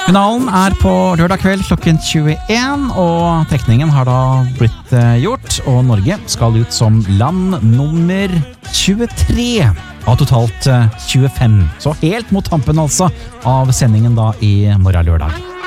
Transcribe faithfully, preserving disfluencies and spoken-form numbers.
Finalen er på lørdag kveld klokken tjueen, og trekningen har da blitt gjort, og Norge skal ut som land nummer tjuetre av totalt tjuefem. Så helt mot tampen altså av sendingen da i morgen lørdag.